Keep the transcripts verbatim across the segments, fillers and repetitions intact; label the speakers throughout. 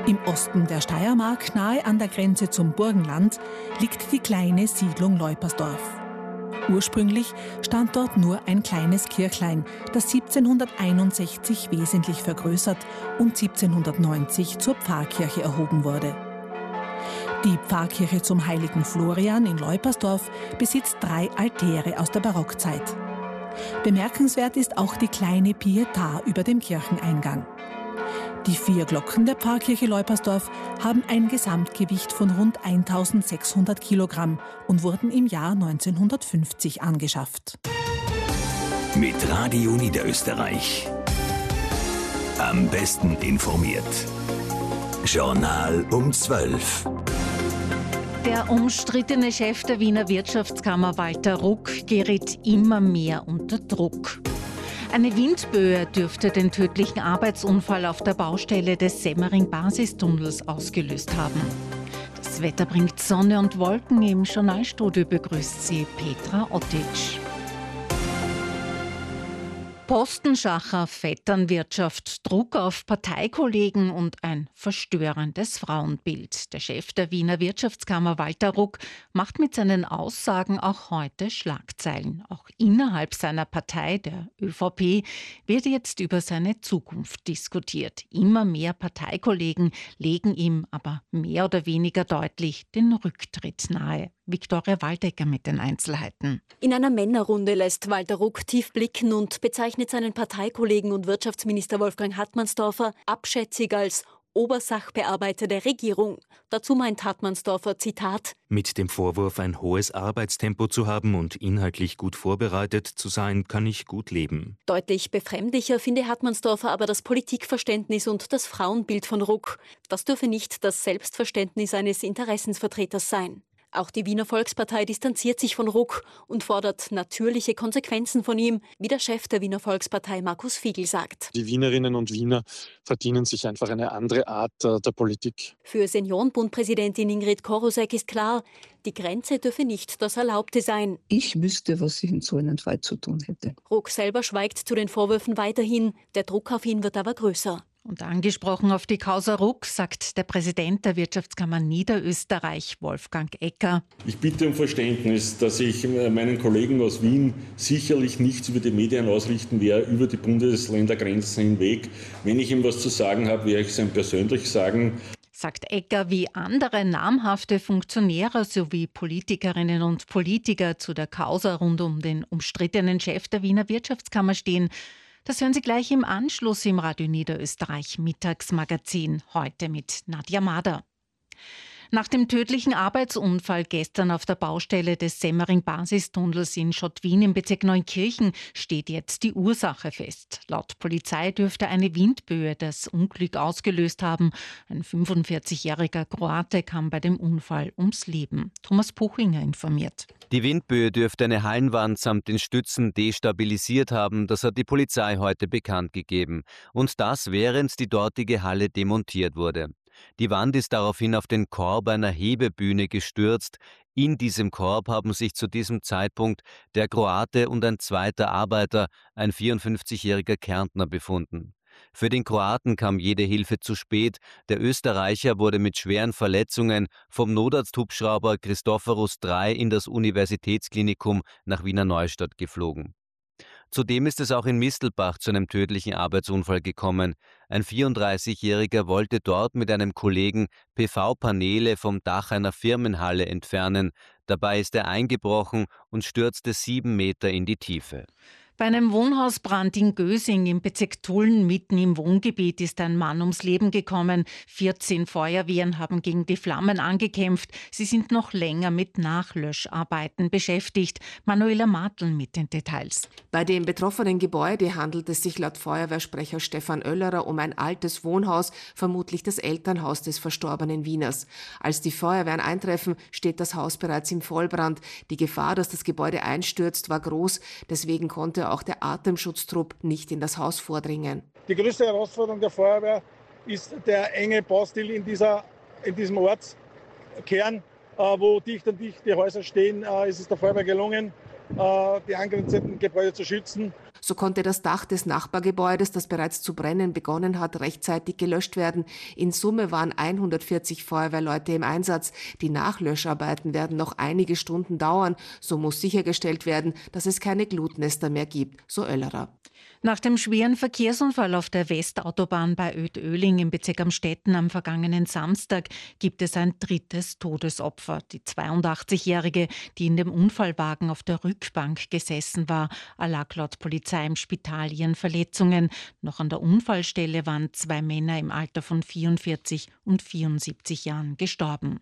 Speaker 1: Im Osten der Steiermark, nahe an der Grenze zum Burgenland, liegt die kleine Siedlung Leupersdorf. Ursprünglich stand dort nur ein kleines Kirchlein, das siebzehnhunderteinundsechzig wesentlich vergrößert und siebzehnhundertneunzig zur Pfarrkirche erhoben wurde. Die Pfarrkirche zum heiligen Florian in Leupersdorf besitzt drei Altäre aus der Barockzeit. Bemerkenswert ist auch die kleine Pietà über dem Kircheneingang. Die vier Glocken der Pfarrkirche Leupersdorf haben ein Gesamtgewicht von rund eintausendsechshundert Kilogramm und wurden im Jahr neunzehnhundertfünfzig angeschafft.
Speaker 2: Mit Radio Niederösterreich. Am besten informiert. Journal um zwölf.
Speaker 3: Der umstrittene Chef der Wiener Wirtschaftskammer Walter Ruck gerät immer mehr unter Druck. Eine Windböe dürfte den tödlichen Arbeitsunfall auf der Baustelle des Semmering-Basistunnels ausgelöst haben. Das Wetter bringt Sonne und Wolken. Im Journalstudio begrüßt sie Petra Ottic. Postenschacher, Vetternwirtschaft, Druck auf Parteikollegen und ein verstörendes Frauenbild. Der Chef der Wiener Wirtschaftskammer Walter Ruck macht mit seinen Aussagen auch heute Schlagzeilen. Auch innerhalb seiner Partei, der ÖVP, wird jetzt über seine Zukunft diskutiert. Immer mehr Parteikollegen legen ihm aber mehr oder weniger deutlich den Rücktritt nahe. Viktoria Waldecker mit den Einzelheiten.
Speaker 4: In einer Männerrunde lässt Walter Ruck tief blicken und bezeichnet seinen Parteikollegen und Wirtschaftsminister Wolfgang Hartmannsdorfer abschätzig als Obersachbearbeiter der Regierung. Dazu meint Hartmannsdorfer, Zitat:
Speaker 5: Mit dem Vorwurf, ein hohes Arbeitstempo zu haben und inhaltlich gut vorbereitet zu sein, kann ich gut leben.
Speaker 4: Deutlich befremdlicher finde Hartmannsdorfer aber das Politikverständnis und das Frauenbild von Ruck. Das dürfe nicht das Selbstverständnis eines Interessensvertreters sein. Auch die Wiener Volkspartei distanziert sich von Ruck und fordert natürliche Konsequenzen von ihm, wie der Chef der Wiener Volkspartei Markus Figl sagt.
Speaker 6: Die Wienerinnen und Wiener verdienen sich einfach eine andere Art äh, der Politik.
Speaker 4: Für Seniorenbundpräsidentin Ingrid Korosek ist klar, die Grenze dürfe nicht das Erlaubte sein.
Speaker 7: Ich wüsste, was ich in so einem Fall zu tun hätte.
Speaker 4: Ruck selber schweigt zu den Vorwürfen weiterhin. Der Druck auf ihn wird aber größer.
Speaker 3: Und angesprochen auf die Causa Ruck sagt der Präsident der Wirtschaftskammer Niederösterreich, Wolfgang Ecker.
Speaker 8: Ich bitte um Verständnis, dass ich meinen Kollegen aus Wien sicherlich nichts über die Medien ausrichten werde, über die Bundesländergrenzen hinweg. Wenn ich ihm was zu sagen habe, werde ich es ihm persönlich sagen.
Speaker 3: Sagt Ecker, wie andere namhafte Funktionäre sowie Politikerinnen und Politiker zu der Causa rund um den umstrittenen Chef der Wiener Wirtschaftskammer stehen. Das hören Sie gleich im Anschluss im Radio Niederösterreich Mittagsmagazin, heute mit Nadja Mader. Nach dem tödlichen Arbeitsunfall gestern auf der Baustelle des Semmering-Basistunnels in Schottwien im Bezirk Neunkirchen steht jetzt die Ursache fest. Laut Polizei dürfte eine Windböe das Unglück ausgelöst haben. Ein fünfundvierzigjähriger Kroate kam bei dem Unfall ums Leben. Thomas Puchinger informiert.
Speaker 9: Die Windböe dürfte eine Hallenwand samt den Stützen destabilisiert haben, das hat die Polizei heute bekannt gegeben. Und das, während die dortige Halle demontiert wurde. Die Wand ist daraufhin auf den Korb einer Hebebühne gestürzt. In diesem Korb haben sich zu diesem Zeitpunkt der Kroate und ein zweiter Arbeiter, ein vierundfünfzigjähriger Kärntner, befunden. Für den Kroaten kam jede Hilfe zu spät. Der Österreicher wurde mit schweren Verletzungen vom Notarzthubschrauber Christophorus drei in das Universitätsklinikum nach Wiener Neustadt geflogen. Zudem ist es auch in Mistelbach zu einem tödlichen Arbeitsunfall gekommen. Ein vierunddreißigjähriger wollte dort mit einem Kollegen P V-Paneele vom Dach einer Firmenhalle entfernen. Dabei ist er eingebrochen und stürzte sieben Meter in die Tiefe.
Speaker 3: Bei einem Wohnhausbrand in Gösing im Bezirk Tulln mitten im Wohngebiet ist ein Mann ums Leben gekommen. vierzehn Feuerwehren haben gegen die Flammen angekämpft. Sie sind noch länger mit Nachlöscharbeiten beschäftigt. Manuela Martl mit den Details.
Speaker 10: Bei dem betroffenen Gebäude handelt es sich laut Feuerwehrsprecher Stefan Oellerer um ein altes Wohnhaus, vermutlich das Elternhaus des verstorbenen Wieners. Als die Feuerwehren eintreffen, steht das Haus bereits im Vollbrand. Die Gefahr, dass das Gebäude einstürzt, war groß. Deswegen konnte auch der Atemschutztrupp nicht in das Haus vordringen.
Speaker 11: Die größte Herausforderung der Feuerwehr ist der enge Baustil in, dieser, in diesem Ortskern, wo dicht an dicht die Häuser stehen. Es ist der Feuerwehr gelungen, die angrenzenden Gebäude zu schützen.
Speaker 10: So konnte das Dach des Nachbargebäudes, das bereits zu brennen begonnen hat, rechtzeitig gelöscht werden. In Summe waren hundertvierzig Feuerwehrleute im Einsatz. Die Nachlöscharbeiten werden noch einige Stunden dauern. So muss sichergestellt werden, dass es keine Glutnester mehr gibt, so Oellerer.
Speaker 3: Nach dem schweren Verkehrsunfall auf der Westautobahn bei Oedt-Oehling im Bezirk Amstetten am vergangenen Samstag gibt es ein drittes Todesopfer. Die zweiundachtzigjährige, die in dem Unfallwagen auf der Rückbank gesessen war, erlag laut Polizei im Spital ihren Verletzungen. Noch an der Unfallstelle waren zwei Männer im Alter von vierundvierzig und vierundsiebzig Jahren gestorben.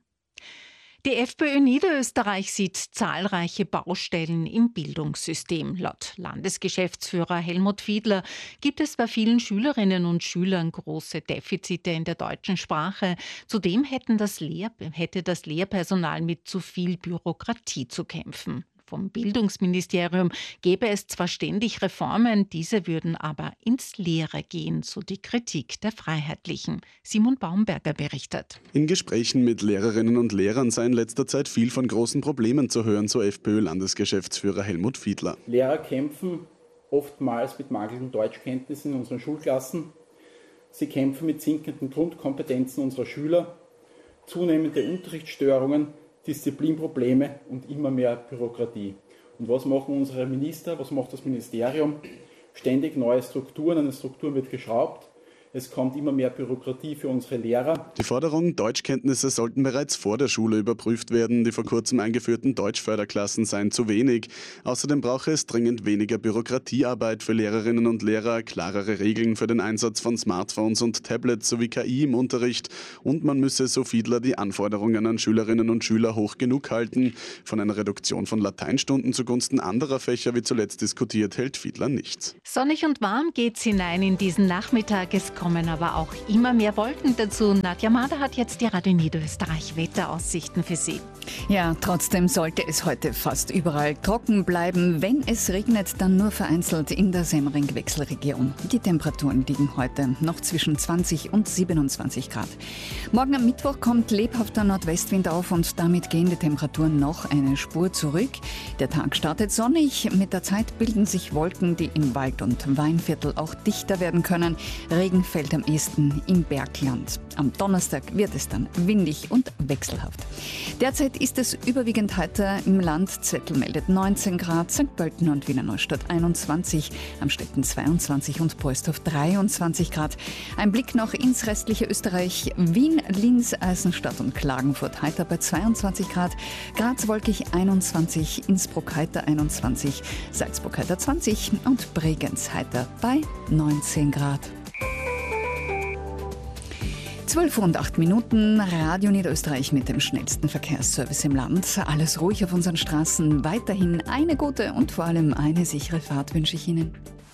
Speaker 3: Die FPÖ Niederösterreich sieht zahlreiche Baustellen im Bildungssystem. Laut Landesgeschäftsführer Helmut Fiedler gibt es bei vielen Schülerinnen und Schülern große Defizite in der deutschen Sprache. Zudem hätten das Lehr- hätte das Lehrpersonal mit zu viel Bürokratie zu kämpfen. Vom Bildungsministerium gäbe es zwar ständig Reformen, diese würden aber ins Leere gehen, so die Kritik der Freiheitlichen. Simon Baumberger berichtet.
Speaker 12: In Gesprächen mit Lehrerinnen und Lehrern sei in letzter Zeit viel von großen Problemen zu hören, so FPÖ-Landesgeschäftsführer Helmut Fiedler.
Speaker 13: Lehrer kämpfen oftmals mit mangelnden Deutschkenntnissen in unseren Schulklassen. Sie kämpfen mit sinkenden Grundkompetenzen unserer Schüler, zunehmende Unterrichtsstörungen, Disziplinprobleme und immer mehr Bürokratie. Und was machen unsere Minister, was macht das Ministerium? Ständig neue Strukturen, an den Strukturen wird geschraubt. Es kommt immer mehr Bürokratie für unsere Lehrer.
Speaker 12: Die Forderung, Deutschkenntnisse sollten bereits vor der Schule überprüft werden. Die vor kurzem eingeführten Deutschförderklassen seien zu wenig. Außerdem brauche es dringend weniger Bürokratiearbeit für Lehrerinnen und Lehrer, klarere Regeln für den Einsatz von Smartphones und Tablets sowie K I im Unterricht. Und man müsse, so Fiedler, die Anforderungen an Schülerinnen und Schüler hoch genug halten. Von einer Reduktion von Lateinstunden zugunsten anderer Fächer, wie zuletzt diskutiert, hält Fiedler nichts.
Speaker 3: Sonnig und warm geht's hinein in diesen Nachmittag. Es kommen aber auch immer mehr Wolken dazu. Nadja Mader hat jetzt die Radio Niederösterreich Wetteraussichten für Sie.
Speaker 14: Ja, trotzdem sollte es heute fast überall trocken bleiben. Wenn es regnet, dann nur vereinzelt in der Semmering-Wechselregion. Die Temperaturen liegen heute noch zwischen zwanzig und siebenundzwanzig Grad. Morgen am Mittwoch kommt lebhafter Nordwestwind auf und damit gehen die Temperaturen noch eine Spur zurück. Der Tag startet sonnig. Mit der Zeit bilden sich Wolken, die im Wald- und Weinviertel auch dichter werden können. Regen fällt am ehesten im Bergland. Am Donnerstag wird es dann windig und wechselhaft. Derzeit ist es überwiegend heiter im Land. Zwettl meldet neunzehn Grad, Sankt Pölten und Wiener Neustadt einundzwanzig, Amstetten zweiundzwanzig und Poisdorf dreiundzwanzig Grad. Ein Blick noch ins restliche Österreich. Wien, Linz, Eisenstadt und Klagenfurt heiter bei zweiundzwanzig Grad, Graz wolkig einundzwanzig, Innsbruck heiter einundzwanzig, Salzburg heiter zwanzig und Bregenz heiter bei neunzehn Grad. zwölf und acht Minuten, Radio Niederösterreich mit dem schnellsten Verkehrsservice im Land. Alles ruhig auf unseren Straßen. Weiterhin eine gute und vor allem eine sichere Fahrt wünsche ich Ihnen.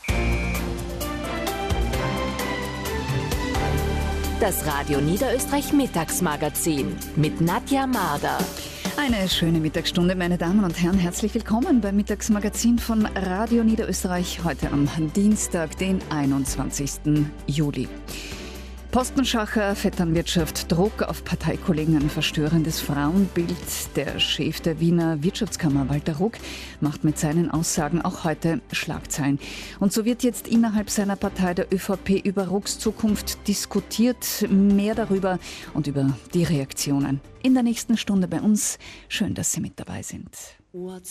Speaker 15: Das Radio Niederösterreich Mittagsmagazin mit Nadja Mader.
Speaker 14: Eine schöne Mittagsstunde, meine Damen und Herren. Herzlich willkommen beim Mittagsmagazin von Radio Niederösterreich heute am Dienstag, den einundzwanzigsten Juli. Postenschacher, Vetternwirtschaft, Druck auf Parteikollegen, ein verstörendes Frauenbild. Der Chef der Wiener Wirtschaftskammer, Walter Ruck, macht mit seinen Aussagen auch heute Schlagzeilen. Und so wird jetzt innerhalb seiner Partei, der ÖVP, über Rucks Zukunft diskutiert. Mehr darüber und über die Reaktionen in der nächsten Stunde bei uns. Schön, dass Sie mit dabei sind.
Speaker 16: What's